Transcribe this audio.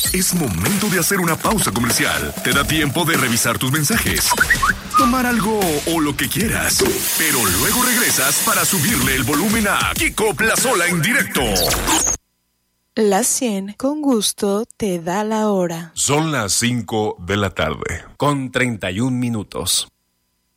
Es momento de hacer una pausa comercial. Te da tiempo de revisar tus mensajes, tomar algo o lo que quieras. Pero luego regresas para subirle el volumen a Kiko Plazola en directo. La 100 con gusto te da la hora. Son las 5 de la tarde, con 31 minutos.